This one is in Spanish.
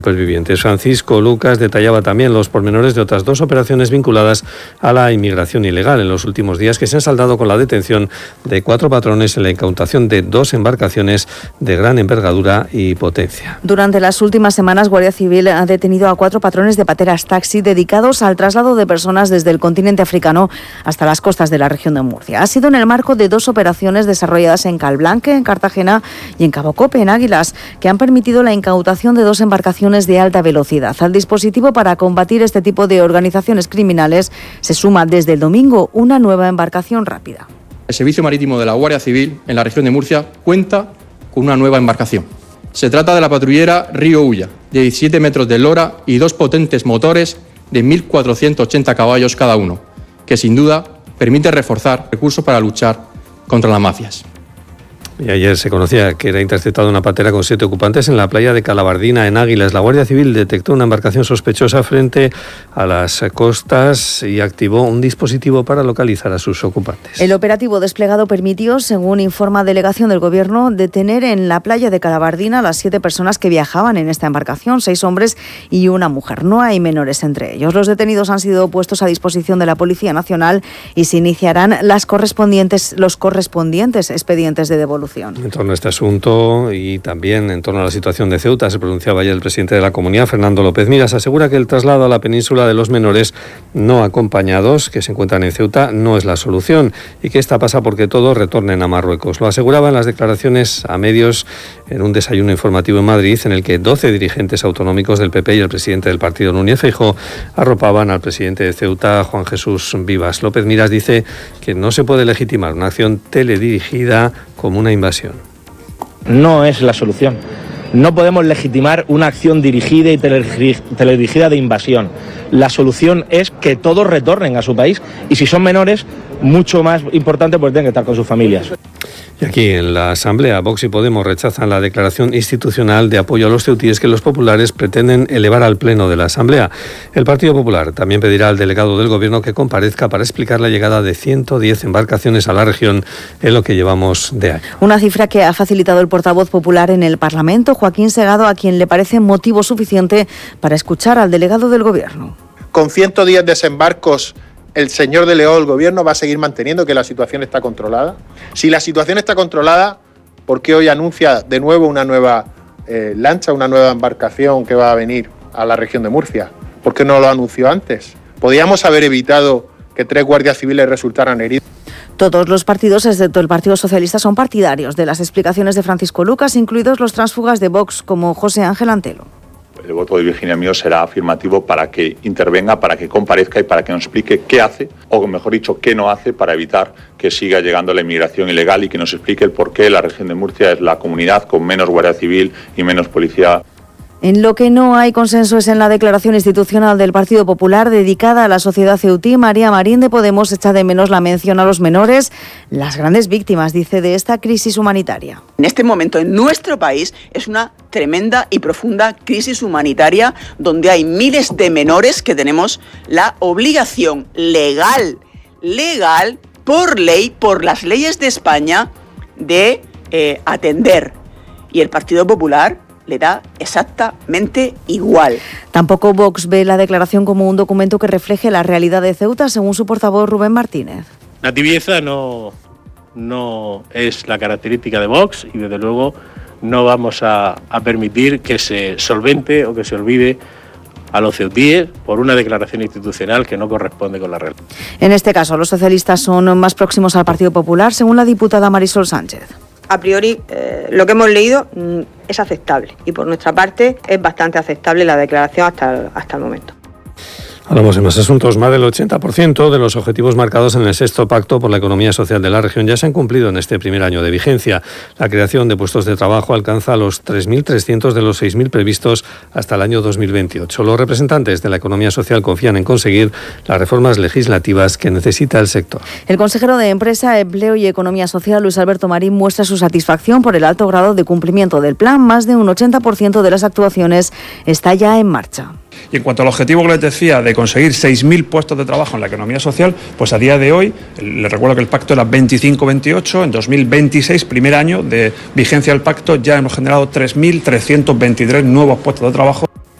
Supervivientes. Francisco Lucas detallaba también los pormenores de otras 2 operaciones vinculadas a la inmigración ilegal en los últimos días, que se han saldado con la detención de 4 patrones en la incautación de 2 embarcaciones de gran envergadura y potencia. Durante las últimas semanas, Guardia Civil ha detenido a 4 patrones de pateras taxi dedicados al traslado de personas desde el continente africano hasta las costas de la región de Murcia. Ha sido en el marco de 2 operaciones desarrolladas en Calblanque, en Cartagena, y en Cabo Cope, en Águilas, que han permitido la incautación de 2 embarcaciones de alta velocidad. Al dispositivo para combatir este tipo de organizaciones criminales se suma desde el domingo una nueva embarcación rápida. El Servicio Marítimo de la Guardia Civil en la región de Murcia cuenta con una nueva embarcación. Se trata de la patrullera Río Ulla, de 17 metros de eslora y 2 potentes motores de 1.480 caballos cada uno, que sin duda permite reforzar recursos para luchar contra las mafias. Y ayer se conocía que era interceptada una patera con 7 ocupantes en la playa de Calabardina, en Águilas. La Guardia Civil detectó una embarcación sospechosa frente a las costas y activó un dispositivo para localizar a sus ocupantes. El operativo desplegado permitió, según informa delegación del Gobierno, detener en la playa de Calabardina a las 7 personas que viajaban en esta embarcación, 6 hombres y una mujer. No hay menores entre ellos. Los detenidos han sido puestos a disposición de la Policía Nacional y se iniciarán los correspondientes expedientes de devolución. En torno a este asunto y también en torno a la situación de Ceuta se pronunciaba ayer el presidente de la Comunidad, Fernando López Miras. Asegura que el traslado a la península de los menores no acompañados que se encuentran en Ceuta no es la solución y que esta pasa porque todos retornen a Marruecos. Lo aseguraba en las declaraciones a medios en un desayuno informativo en Madrid, en el que 12 dirigentes autonómicos del PP y el presidente del partido, Núñez Feijóo, arropaban al presidente de Ceuta, Juan Jesús Vivas. López Miras dice que no se puede legitimar una acción teledirigida como una invasión. No es la solución. No podemos legitimar una acción dirigida y teledirigida de invasión. La solución es que todos retornen a su país y si son menores, mucho más importante, pues tienen que estar con sus familias. Y aquí en la Asamblea, Vox y Podemos rechazan la declaración institucional de apoyo a los ceutíes que los populares pretenden elevar al Pleno de la Asamblea. El Partido Popular también pedirá al delegado del Gobierno que comparezca para explicar la llegada de 110 embarcaciones a la región en lo que llevamos de año. Una cifra que ha facilitado el portavoz popular en el Parlamento, Joaquín Segado, a quien le parece motivo suficiente para escuchar al delegado del Gobierno. Con 110 desembarcos, ¿el señor de León, el Gobierno, va a seguir manteniendo que la situación está controlada? Si la situación está controlada, ¿por qué hoy anuncia de nuevo una nueva lancha, una nueva embarcación que va a venir a la región de Murcia? ¿Por qué no lo anunció antes? ¿Podríamos haber evitado que 3 guardias civiles resultaran heridos? Todos los partidos, excepto el Partido Socialista, son partidarios de las explicaciones de Francisco Lucas, incluidos los tránsfugas de Vox, como José Ángel Antelo. El voto de Virginia mío será afirmativo para que intervenga, para que comparezca y para que nos explique qué hace, o mejor dicho, qué no hace para evitar que siga llegando la inmigración ilegal y que nos explique el por qué la región de Murcia es la comunidad con menos Guardia Civil y menos policía. En lo que no hay consenso es en la declaración institucional del Partido Popular dedicada a la sociedad ceutí. María Marín de Podemos echa de menos la mención a los menores, las grandes víctimas, dice, de esta crisis humanitaria. En este momento en nuestro país es una tremenda y profunda crisis humanitaria donde hay miles de menores que tenemos la obligación legal, por ley, por las leyes de España, de atender. Y el Partido Popular le da exactamente igual. Tampoco Vox ve la declaración como un documento que refleje la realidad de Ceuta, según su portavoz Rubén Martínez. La tibieza no es la característica de Vox y desde luego no vamos a permitir que se solvente o que se olvide a los ceutíes por una declaración institucional que no corresponde con la realidad. En este caso, los socialistas son más próximos al Partido Popular, según la diputada Marisol Sánchez. A priori, lo que hemos leído es aceptable y por nuestra parte es bastante aceptable la declaración hasta el momento. Hablamos de más asuntos. Más del 80% de los objetivos marcados en el sexto pacto por la economía social de la región ya se han cumplido en este primer año de vigencia. La creación de puestos de trabajo alcanza los 3.300 de los 6.000 previstos hasta el año 2028. Los representantes de la economía social confían en conseguir las reformas legislativas que necesita el sector. El consejero de Empresa, Empleo y Economía Social, Luis Alberto Marín, muestra su satisfacción por el alto grado de cumplimiento del plan. Más de un 80% de las actuaciones está ya en marcha. Y en cuanto al objetivo que les decía de conseguir 6.000 puestos de trabajo en la economía social, pues a día de hoy, les recuerdo que el pacto era 25-28, en 2026, primer año de vigencia del pacto, ya hemos generado 3.323 nuevos puestos de trabajo.